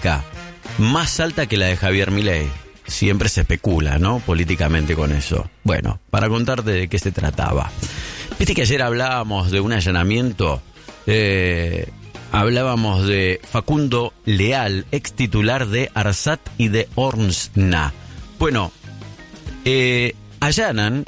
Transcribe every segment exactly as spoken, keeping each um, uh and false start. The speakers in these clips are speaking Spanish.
política más alta que la de Javier Milei. Siempre se especula, ¿no? Políticamente con eso. Bueno, para contarte de qué se trataba. Viste que ayer hablábamos de un allanamiento, eh, hablábamos de Facundo Leal, ex titular de ARSAT y de ORNSNA. Bueno, eh, allanan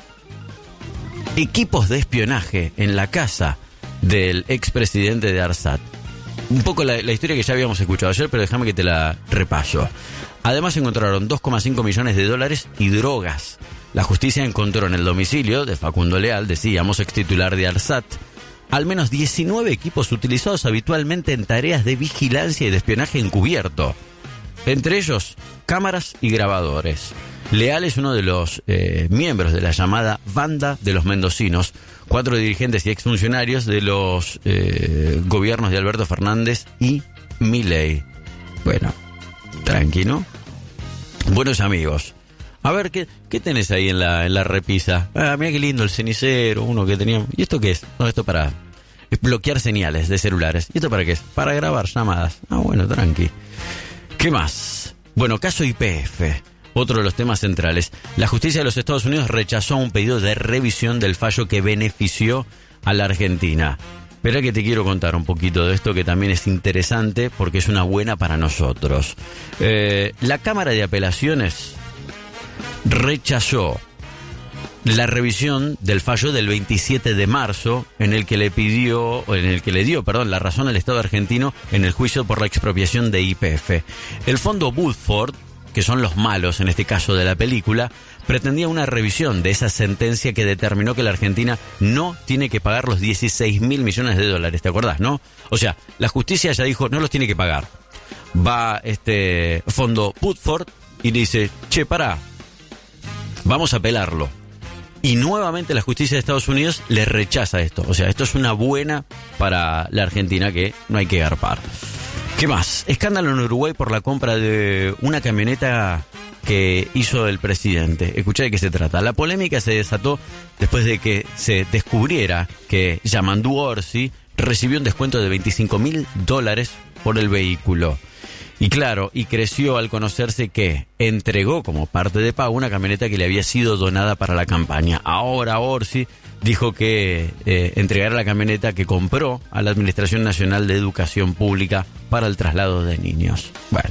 equipos de espionaje en la casa del expresidente de ARSAT. Un poco la, la historia que ya habíamos escuchado ayer, pero déjame que te la repaso. Además encontraron dos coma cinco millones de dólares y drogas. La justicia encontró en el domicilio de Facundo Leal, decíamos, ex titular de ARSAT, al menos diecinueve equipos utilizados habitualmente en tareas de vigilancia y de espionaje encubierto. Entre ellos, cámaras y grabadores. Leal es uno de los eh, miembros de la llamada Banda de los Mendocinos, cuatro dirigentes y exfuncionarios de los eh, gobiernos de Alberto Fernández y Milei. Bueno, tranquilo. Buenos amigos. A ver, ¿qué, qué tenés ahí en la, en la repisa? Ah, mira qué lindo el cenicero, uno que teníamos. ¿Y esto qué es? No, esto para bloquear señales de celulares. ¿Y esto para qué es? Para grabar llamadas. Ah, bueno, tranqui. ¿Qué más? Bueno, caso Y P F. Otro de los temas centrales. La justicia de los Estados Unidos rechazó un pedido de revisión del fallo que benefició a la Argentina. Espera que te quiero contar un poquito de esto que también es interesante porque es una buena para nosotros. Eh, la Cámara de Apelaciones rechazó la revisión del fallo del veintisiete de marzo en el que le pidió, en el que le dio, perdón, la razón al Estado argentino en el juicio por la expropiación de Y P F. El fondo Woodford, que son los malos en este caso de la película, pretendía una revisión de esa sentencia que determinó que la Argentina no tiene que pagar los dieciséis mil millones de dólares, ¿te acordás, no? O sea, la justicia ya dijo, no los tiene que pagar. Va este fondo Woodford y dice, che, pará, vamos a apelarlo. Y nuevamente la justicia de Estados Unidos le rechaza esto. O sea, esto es una buena para la Argentina que no hay que garpar. ¿Qué más? Escándalo en Uruguay por la compra de una camioneta que hizo el presidente. Escuchá de qué se trata. La polémica se desató después de que se descubriera que Yamandu Orsi recibió un descuento de veinticinco mil dólares por el vehículo. Y claro, y creció al conocerse que entregó como parte de pago una camioneta que le había sido donada para la campaña. Ahora Orsi dijo que eh, entregará la camioneta que compró a la Administración Nacional de Educación Pública para el traslado de niños. Bueno,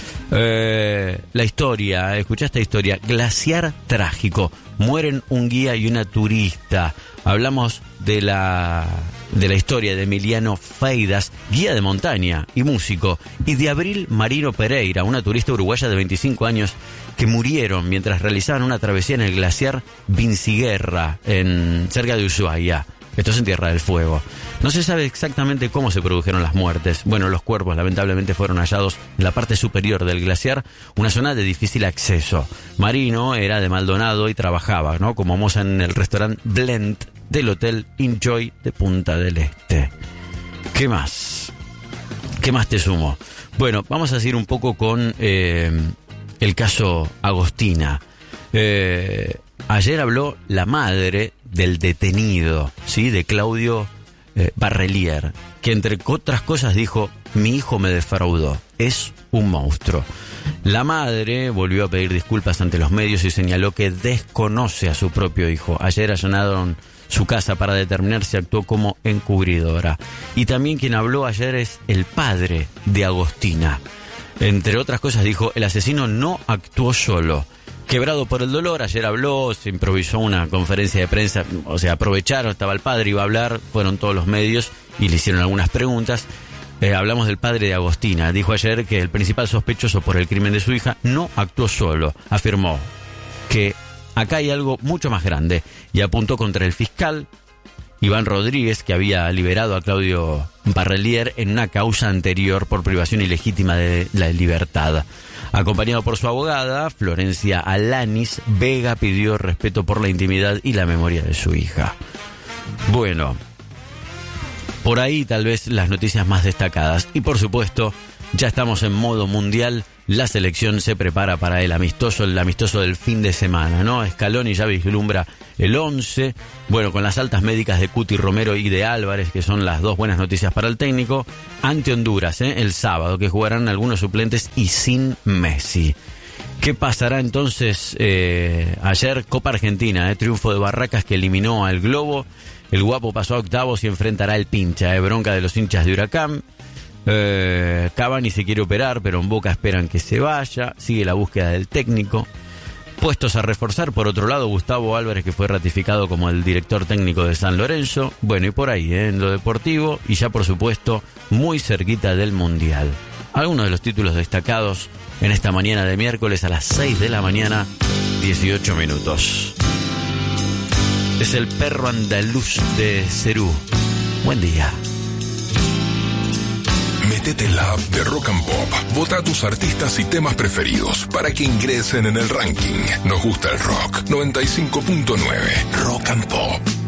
eh, la historia, escuchá esta historia. Glaciar trágico. Mueren un guía y una turista. Hablamos de la, de la historia de Emiliano Feidas, guía de montaña y músico, y de Abril Marino Pereira, una turista uruguaya de veinticinco años, que murieron mientras realizaban una travesía en el glaciar Vinciguerra, en, cerca de Ushuaia. Esto es en Tierra del Fuego. No se sabe exactamente cómo se produjeron las muertes. Bueno, los cuerpos lamentablemente fueron hallados en la parte superior del glaciar, una zona de difícil acceso. Marino era de Maldonado y trabajaba, ¿no?, como moza en el restaurante Blend del Hotel Enjoy de Punta del Este. ¿Qué más? ¿Qué más te sumo? Bueno, vamos a seguir un poco con eh, el caso Agostina. Eh, ayer habló la madre del detenido, ¿sí?, de Claudio eh, Barrelier, que entre otras cosas dijo, mi hijo me defraudó, es un monstruo. La madre volvió a pedir disculpas ante los medios y señaló que desconoce a su propio hijo. Ayer allanaron su casa para determinar si actuó como encubridora. Y también quien habló ayer es el padre de Agostina. Entre otras cosas dijo, el asesino no actuó solo. Quebrado por el dolor, ayer habló, se improvisó una conferencia de prensa, o sea, aprovecharon, estaba el padre, iba a hablar, fueron todos los medios y le hicieron algunas preguntas. Eh, hablamos del padre de Agostina. Dijo ayer que el principal sospechoso por el crimen de su hija no actuó solo. Afirmó que acá hay algo mucho más grande y apuntó contra el fiscal Iván Rodríguez, que había liberado a Claudio Barrelier en una causa anterior por privación ilegítima de la libertad. Acompañado por su abogada, Florencia Alanis, Vega pidió respeto por la intimidad y la memoria de su hija. Bueno, por ahí tal vez las noticias más destacadas. Y por supuesto, Ya estamos en modo mundial. La selección se prepara para el amistoso, el amistoso del fin de semana, ¿no? Scaloni ya vislumbra el once. Bueno, con las altas médicas de Cuti Romero y de Álvarez, que son las dos buenas noticias para el técnico, ante Honduras, ¿eh? El sábado, que jugarán algunos suplentes y sin Messi. ¿Qué pasará entonces eh, ayer? Copa Argentina, eh, triunfo de Barracas que eliminó al Globo. El Guapo pasó a octavos y enfrentará al Pincha, eh, bronca de los hinchas de Huracán. Eh, Cavani se quiere operar, pero en Boca esperan que se vaya. Sigue la búsqueda del técnico. Puestos a reforzar, por otro lado, Gustavo Álvarez, que fue ratificado como el director técnico de San Lorenzo. Bueno, y por ahí, eh, en lo deportivo, y ya por supuesto, muy cerquita del Mundial. Algunos de los títulos destacados en esta mañana de miércoles a las seis de la mañana, dieciocho minutos. Es el perro andaluz de Cerú. Buen día. Métete en la app de Rock and Pop. Vota a tus artistas y temas preferidos para que ingresen en el ranking. Nos gusta el rock. noventa y cinco punto nueve Rock and Pop.